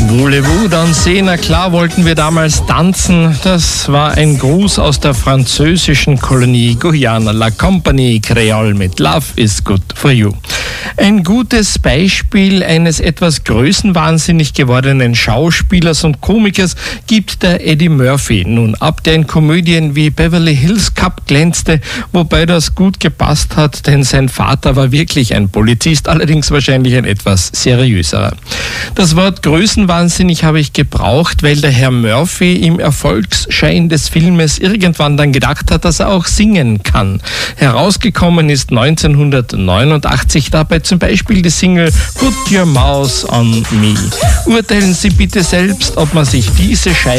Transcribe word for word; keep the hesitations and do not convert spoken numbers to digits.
Voulez-vous danser? Na klar wollten wir damals tanzen. Das war ein Gruß aus der französischen Kolonie Guyana. La Compagnie Creole mit Love is good for you. Ein gutes Beispiel eines etwas größenwahnsinnig gewordenen Schauspielers und Komikers gibt der Eddie Murphy. Nun, ab der in Komödien wie Beverly Hills Cop glänzte, wobei das gut gepasst hat, denn sein Vater war wirklich ein Polizist, allerdings wahrscheinlich ein etwas seriöserer. Das Wort größenwahnsinnig habe ich gebraucht, weil der Herr Murphy im Erfolgsschein des Filmes irgendwann dann gedacht hat, dass er auch singen kann. Herausgekommen ist neunzehnhundertneunundachtzig dabei zum Beispiel die Single Put Your Mouth on Me. Urteilen Sie bitte selbst, ob man sich diese Scheibe